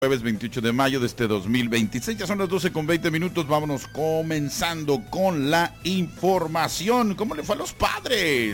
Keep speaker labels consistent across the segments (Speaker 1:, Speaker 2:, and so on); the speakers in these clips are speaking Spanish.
Speaker 1: Jueves 28 de mayo de este 2026, ya son las 12:20. Vámonos comenzando con la información. ¿Cómo le fue a los Padres?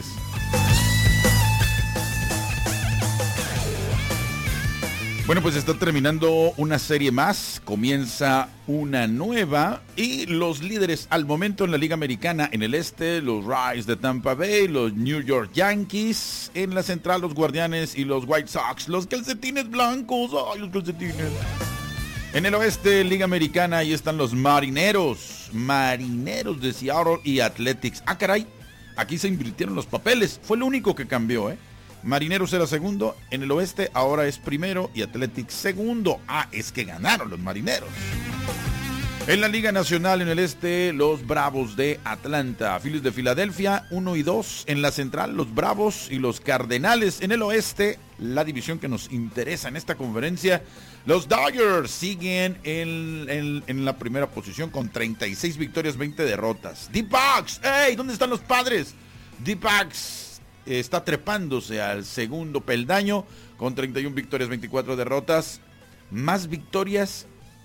Speaker 1: Bueno, pues está terminando una serie más, comienza una nueva y los líderes al momento en la Liga Americana en el este, los Rays de Tampa Bay, los New York Yankees, en la central los Guardianes y los White Sox, los calcetines blancos, ¡ay, los calcetines! En el oeste, Liga Americana, ahí están los Marineros de Seattle y Athletics. Ah, caray, aquí se invirtieron los papeles, fue lo único que cambió, Marineros era segundo, en el oeste ahora es primero y Athletics segundo. Ah, es que ganaron los Marineros. En la Liga Nacional en el este, los Bravos de Atlanta, Phillies de Filadelfia, 1 y 2. En la central, los Bravos y los Cardenales. En el oeste, la división que nos interesa en esta conferencia, los Dodgers siguen en la primera posición con 36 victorias, 20 derrotas. D-Backs, ¡hey! ¿Dónde están los Padres? D-Backs está trepándose al segundo peldaño con 31 victorias, 24 derrotas. Más victorias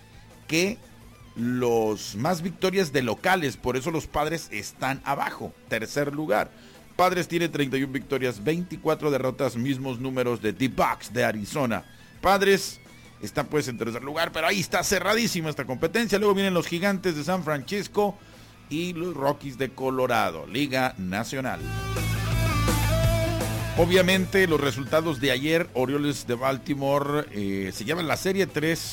Speaker 1: de locales, por eso los Padres están abajo, tercer lugar. Padres tiene 31 victorias, 24 derrotas, mismos números de D-Backs de Arizona. Padres está pues en tercer lugar, pero ahí está cerradísima esta competencia. Luego vienen los Gigantes de San Francisco y los Rockies de Colorado, Liga Nacional. Obviamente los resultados de ayer, Orioles de Baltimore se llevan la serie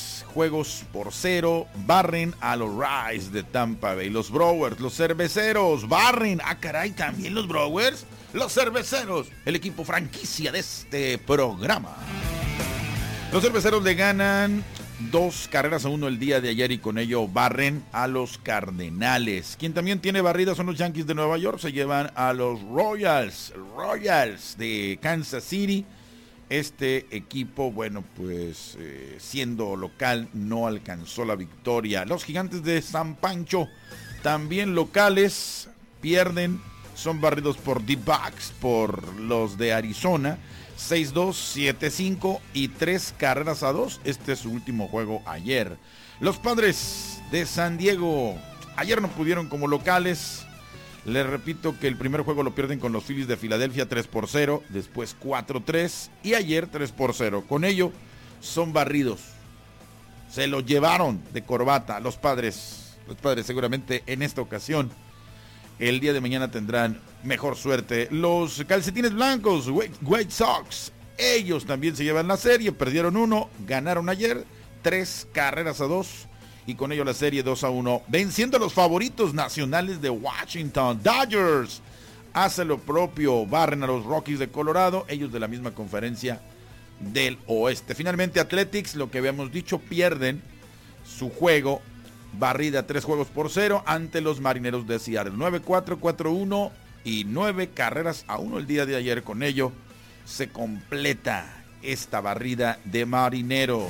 Speaker 1: 3-0, barren a los Rays de Tampa Bay. Los Brewers, los Cerveceros, barren, ah caray, también los Brewers, los Cerveceros, el equipo franquicia de este programa. Los Cerveceros le ganan 2-1 el día de ayer y con ello barren a los Cardenales. Quien también tiene barrida son los Yankees de Nueva York, se llevan a los Royals de Kansas City. Este equipo, bueno, pues siendo local no alcanzó la victoria. Los Gigantes de San Pancho, también locales, pierden, son barridos por D-Backs, por los de Arizona. 6-2, 7-5 y 3-2. Este es su último juego ayer. Los Padres de San Diego ayer no pudieron como locales. Les repito que el primer juego lo pierden con los Phillies de Filadelfia 3-0, después 4-3 y ayer 3-0. Con ello son barridos. Se lo llevaron de corbata los Padres. Los Padres seguramente en esta ocasión el día de mañana tendrán mejor suerte. Los calcetines blancos, White Sox, ellos también se llevan la serie, perdieron 1, ganaron ayer 3-2 y con ello la serie 2-1, venciendo a los favoritos nacionales de Washington. Dodgers hace lo propio, barren a los Rockies de Colorado, ellos de la misma conferencia del oeste. Finalmente Athletics, lo que habíamos dicho, pierden su juego, barrida 3-0 ante los Marineros de Seattle. 9-4, 4-1 y 9-1 el día de ayer. Con ello se completa esta barrida de Marineros.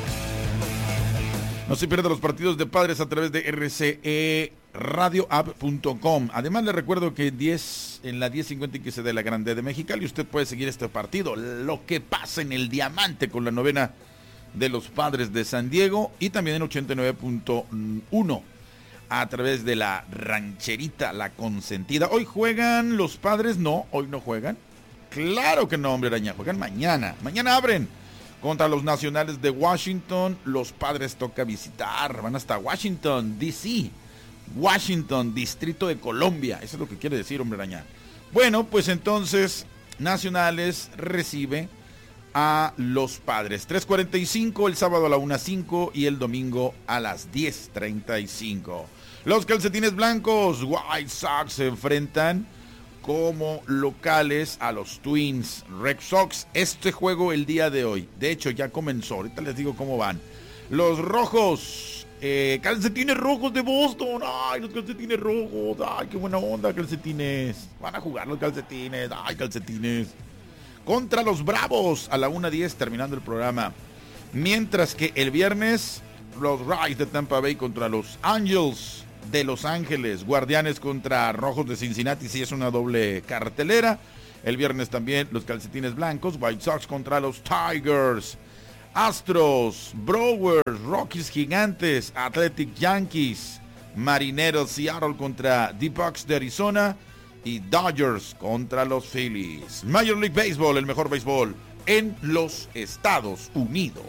Speaker 1: No se pierda los partidos de Padres a través de rceradioapp.com. Además le recuerdo que en la 10:50 que se dé la Grande de Mexicali, usted puede seguir este partido, lo que pasa en el Diamante con la novena de los Padres de San Diego y también en 89.1 a través de la rancherita, la consentida. Hoy juegan los Padres, no, hoy no juegan. Claro que no, hombre araña, juegan mañana. Mañana abren contra los Nacionales de Washington. Los Padres toca visitar, van hasta Washington, D.C., Washington, Distrito de Colombia. Eso es lo que quiere decir, hombre araña. Bueno, pues entonces Nacionales recibe a los Padres. 3:45 el sábado a la 1:05 y el domingo a las 10:35. Los calcetines blancos, White Sox, se enfrentan como locales a los Twins Red Sox. Este juego el día de hoy, de hecho ya comenzó, ahorita les digo cómo van. Los rojos, calcetines rojos de Boston, ay, los calcetines rojos, ay, qué buena onda, calcetines, van a jugar los calcetines, ay, calcetines. Contra los Bravos a la 1:10 terminando el programa. Mientras que el viernes, los Rays de Tampa Bay contra los Angels de Los Ángeles. Guardianes contra Rojos de Cincinnati, sí es una doble cartelera. El viernes también los calcetines blancos, White Sox contra los Tigers. Astros, Brewers, Rockies Gigantes, Athletic Yankees, Marineros Seattle contra D-Bucks de Arizona y Dodgers contra los Phillies. Major League Baseball, el mejor béisbol en los Estados Unidos.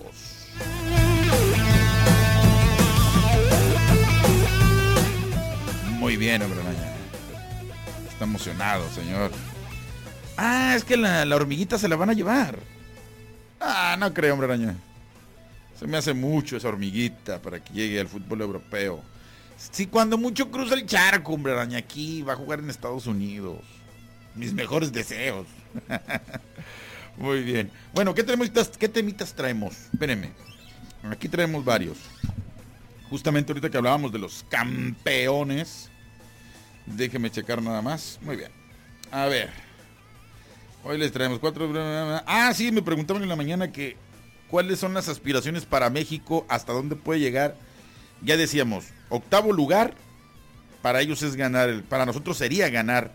Speaker 1: Muy bien, hombre, está emocionado, señor. Es que la hormiguita se la van a llevar. No creo, hombre araña. Se me hace mucho esa hormiguita para que llegue al fútbol europeo. Si cuando mucho cruza el charco, hombre araña, aquí va a jugar en Estados Unidos. Mis mejores deseos. Muy bien. Bueno, ¿qué temitas traemos? Espérenme. Aquí traemos varios. Justamente ahorita que hablábamos de los campeones. Déjeme checar nada más. Muy bien. A ver. Hoy les traemos 4. Sí, me preguntaban en la mañana que cuáles son las aspiraciones para México, hasta dónde puede llegar. Ya decíamos, 8º lugar, para ellos es ganar, para nosotros sería ganar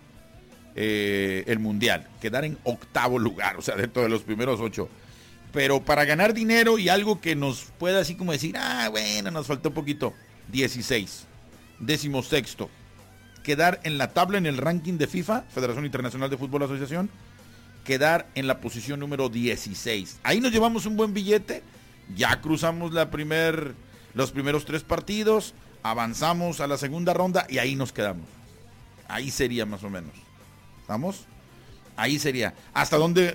Speaker 1: el Mundial, quedar en 8º lugar, o sea, dentro de los primeros 8. Pero para ganar dinero y algo que nos pueda así como decir, bueno, nos faltó poquito, 16, 16º. Quedar en la tabla en el ranking de FIFA, Federación Internacional de Fútbol Asociación, quedar en la posición número 16. Ahí nos llevamos un buen billete, ya cruzamos los primeros 3 partidos, avanzamos a la segunda ronda y ahí nos quedamos. Ahí sería más o menos. ¿Estamos? Ahí sería. Hasta donde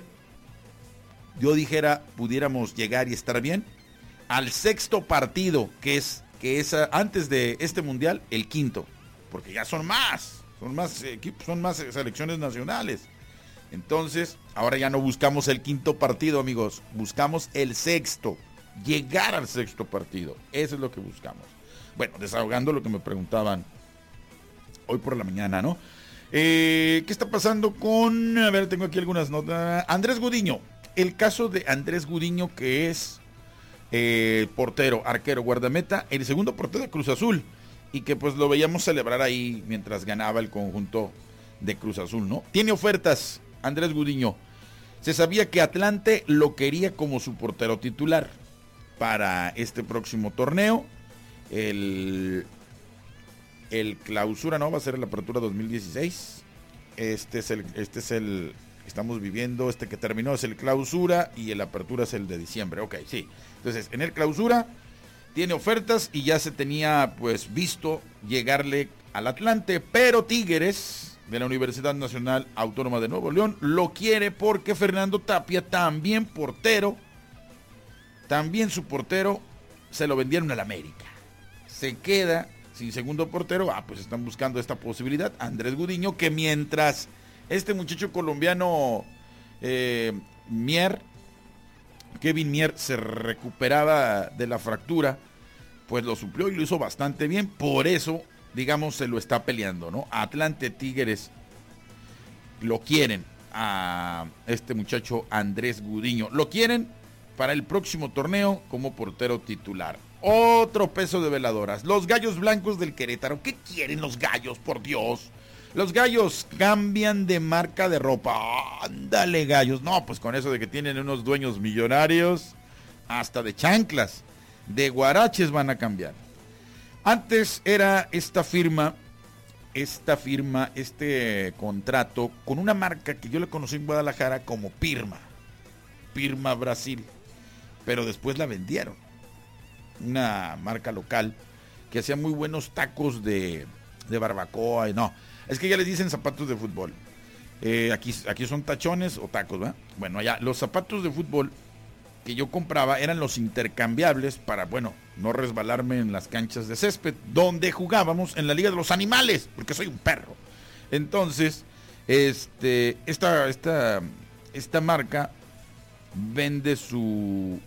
Speaker 1: yo dijera pudiéramos llegar y estar bien, al 6º partido, que es antes de este mundial, el 5º. Porque ya son más equipos, son más selecciones nacionales. Entonces, ahora ya no buscamos el 5º partido, amigos, buscamos el 6º, llegar al 6º partido, eso es lo que buscamos. Bueno, desahogando lo que me preguntaban hoy por la mañana, ¿no? ¿Qué está pasando con, a ver, tengo aquí algunas notas, Andrés Gudiño, el caso de Andrés Gudiño, que es portero, arquero, guardameta, el segundo portero de Cruz Azul, y que pues lo veíamos celebrar ahí mientras ganaba el conjunto de Cruz Azul, ¿no? Tiene ofertas Andrés Gudiño. Se sabía que Atlante lo quería como su portero titular para este próximo torneo. El clausura, ¿no? Va a ser la apertura 2016. Este es el estamos viviendo, que terminó es el clausura y el apertura es el de diciembre. Ok, sí. Entonces, en el clausura tiene ofertas y ya se tenía pues visto llegarle al Atlante, pero Tigres de la Universidad Nacional Autónoma de Nuevo León lo quiere porque Fernando Tapia, también portero, también su portero, se lo vendieron al América. Se queda sin segundo portero, pues están buscando esta posibilidad. Andrés Gudiño, que mientras este muchacho colombiano Kevin Mier se recuperaba de la fractura, pues lo suplió y lo hizo bastante bien, por eso, digamos, se lo está peleando, ¿no? Atlante, Tigres lo quieren a este muchacho Andrés Gudiño, lo quieren para el próximo torneo como portero titular. Otro peso de veladoras, los Gallos Blancos del Querétaro. ¿Qué quieren los Gallos, por Dios? Los Gallos cambian de marca de ropa. Ándale, Gallos. No, pues con eso de que tienen unos dueños millonarios, hasta de chanclas, de guaraches van a cambiar. Antes era este contrato con una marca que yo le conocí en Guadalajara como Pirma Brasil, pero después la vendieron. Una marca local que hacía muy buenos tacos de barbacoa. Y no, es que ya les dicen zapatos de fútbol. Aquí son tachones o tacos, ¿verdad? Bueno, allá los zapatos de fútbol que yo compraba eran los intercambiables para, bueno, no resbalarme en las canchas de césped, donde jugábamos en la Liga de los Animales, porque soy un perro. Entonces, esta marca vende su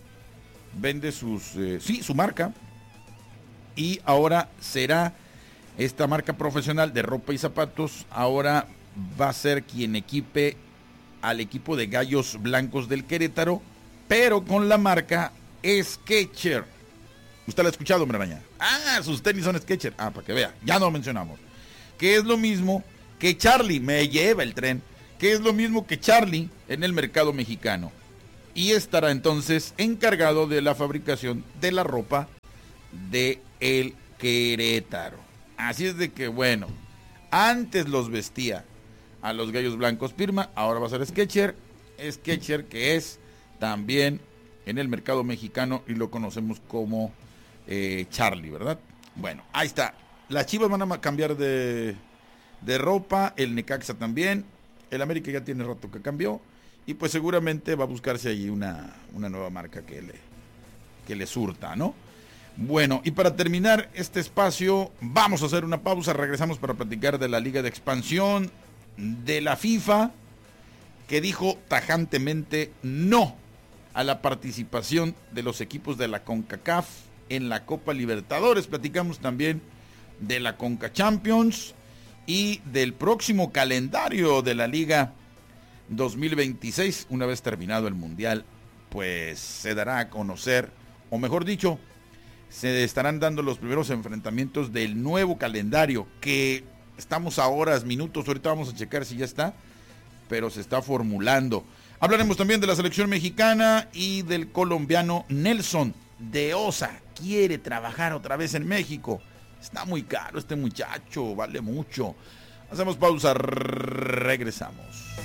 Speaker 1: marca, y ahora será esta marca profesional de ropa y zapatos, ahora va a ser quien equipe al equipo de Gallos Blancos del Querétaro, pero con la marca Skechers. ¿Usted la ha escuchado, hombre araña? Sus tenis son Skechers. Para que vea, ya no lo mencionamos. Que es lo mismo que Charlie, me lleva el tren, que es lo mismo que Charlie en el mercado mexicano. y estará entonces encargado de la fabricación de la ropa de el Querétaro. Así es de que bueno, antes los vestía a los Gallos Blancos Pirma, ahora va a ser Skechers, que es también en el mercado mexicano y lo conocemos como Charlie, ¿verdad? Bueno, ahí está. Las Chivas van a cambiar de ropa, el Necaxa también, el América ya tiene rato que cambió y pues seguramente va a buscarse allí una nueva marca que le surta, ¿no? Bueno, y para terminar este espacio vamos a hacer una pausa, regresamos para platicar de la Liga de Expansión de la FIFA, que dijo tajantemente no a la participación de los equipos de la CONCACAF en la Copa Libertadores. Platicamos también de la Conca Champions y del próximo calendario de la Liga 2026. Una vez terminado el Mundial, pues se dará a conocer, o mejor dicho, se estarán dando los primeros enfrentamientos del nuevo calendario, que estamos a horas, minutos, ahorita vamos a checar si ya está, pero se está formulando. Hablaremos también de la selección mexicana y del colombiano Nelson de Osa. Quiere trabajar otra vez en México. Está muy caro este muchacho, vale mucho. Hacemos pausa, regresamos.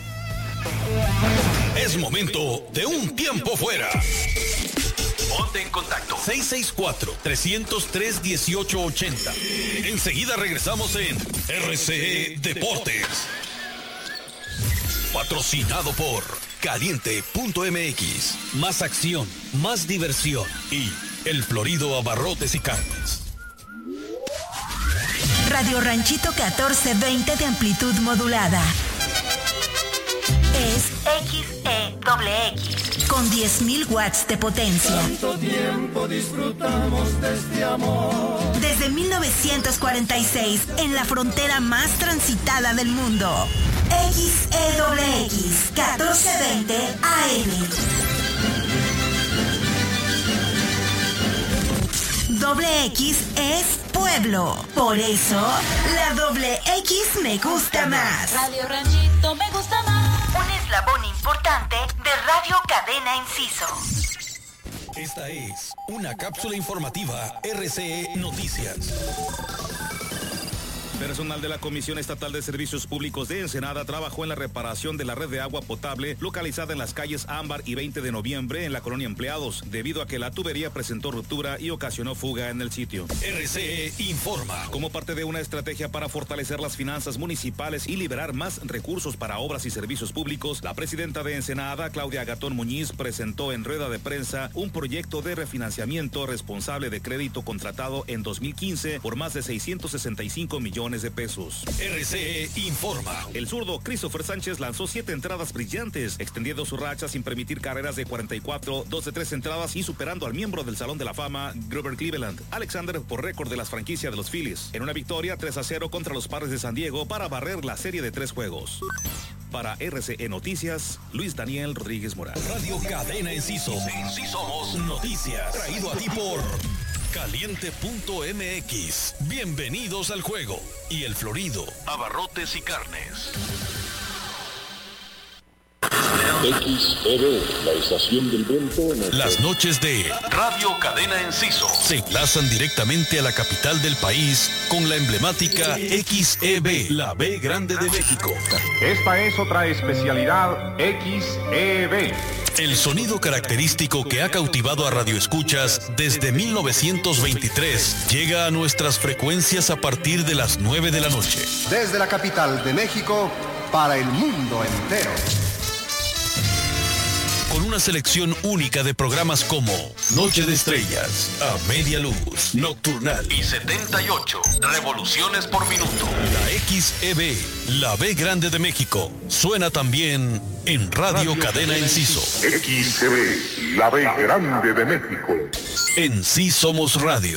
Speaker 2: Es momento de un tiempo fuera. Ponte en contacto 664-303-1880. Enseguida regresamos en RCE Deportes. Patrocinado por Caliente.mx. Más acción, más diversión y El Florido Abarrotes y Carnes.
Speaker 3: Radio Ranchito 1420 de amplitud modulada. Es XEXX con 10.000 watts de potencia.
Speaker 4: Tanto tiempo disfrutamos de este amor.
Speaker 3: Desde 1946, en la frontera más transitada del mundo. XEXX 1420 AM. Doble X es pueblo. Por eso, la doble X me gusta más.
Speaker 5: Radio Ranchito me gusta más.
Speaker 3: Un eslabón importante de Radio Cadena Enciso.
Speaker 2: Esta es una cápsula informativa RCE Noticias. Personal de la Comisión Estatal de Servicios Públicos de Ensenada trabajó en la reparación de la red de agua potable localizada en las calles Ámbar y 20 de noviembre en la colonia Empleados, debido a que la tubería presentó ruptura y ocasionó fuga en el sitio. RCE informa. Como parte de una estrategia para fortalecer las finanzas municipales y liberar más recursos para obras y servicios públicos, la presidenta de Ensenada, Claudia Gatón Muñiz, presentó en rueda de prensa un proyecto de refinanciamiento responsable de crédito contratado en 2015 por más de 665 millones de pesos. RCE informa. El zurdo Christopher Sánchez lanzó 7 entradas brillantes, extendiendo su racha sin permitir carreras de 44, 2 de 3 entradas y superando al miembro del Salón de la Fama, Grover Cleveland, Alexander, por récord de las franquicias de los Phillies, en una victoria 3-0 contra los Padres de San Diego para barrer la serie de 3 juegos. Para RCE Noticias, Luis Daniel Rodríguez Morales. Radio Cadena Enciso. Sí somos noticias. Traído a ti por Caliente.mx. Bienvenidos al juego. Y El Florido, Abarrotes y Carnes.
Speaker 6: XEB, la estación del viento.
Speaker 2: Las noches de Radio Cadena Enciso se enlazan directamente a la capital del país con la emblemática XEB, la B Grande de México.
Speaker 7: Esta es otra especialidad XEB.
Speaker 2: El sonido característico que ha cautivado a radioescuchas desde 1923 llega a nuestras frecuencias a partir de las 9 de la noche.
Speaker 8: Desde la capital de México para el mundo entero.
Speaker 2: Con una selección única de programas como Noche de Estrellas, A Media Luz, Nocturnal y 78 revoluciones por minuto. La XEB, la B Grande de México, suena también en Radio Cadena Enciso.
Speaker 6: XEB, la B Grande de México.
Speaker 2: En Sí Somos Radio.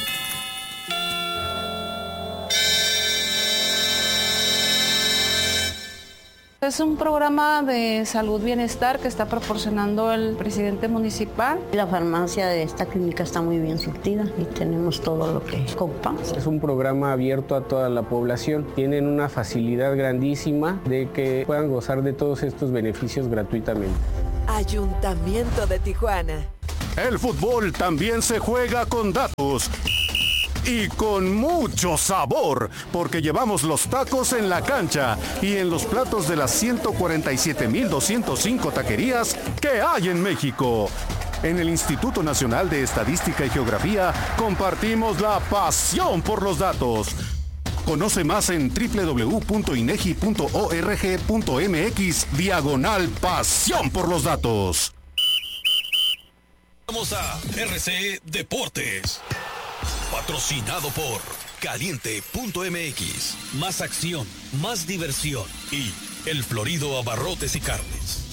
Speaker 9: Es un programa de salud bienestar que está proporcionando el presidente municipal.
Speaker 10: La farmacia de esta clínica está muy bien surtida y tenemos todo lo que ocupamos.
Speaker 11: Es un programa abierto a toda la población. Tienen una facilidad grandísima de que puedan gozar de todos estos beneficios gratuitamente.
Speaker 12: Ayuntamiento de Tijuana.
Speaker 13: El fútbol también se juega con datos. Y con mucho sabor, porque llevamos los tacos en la cancha y en los platos de las 147,205 taquerías que hay en México. En el Instituto Nacional de Estadística y Geografía compartimos la pasión por los datos. Conoce más en www.inegi.org.mx/pasión por los datos.
Speaker 14: Vamos a RC Deportes. Patrocinado por Caliente.mx. Más acción, más diversión y El Florido Abarrotes y Carnes.